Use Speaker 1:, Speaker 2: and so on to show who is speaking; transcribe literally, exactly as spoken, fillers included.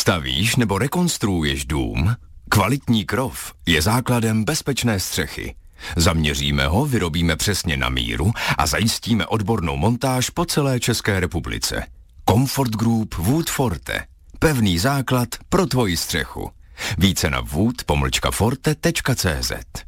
Speaker 1: Stavíš nebo rekonstruuješ dům? Kvalitní krov je základem bezpečné střechy. Zaměříme ho, vyrobíme přesně na míru a zajistíme odbornou montáž po celé České republice. Comfort Group Wood Forte. Pevný základ pro tvoji střechu. Více na wood pomlčka forte tečka cé zet.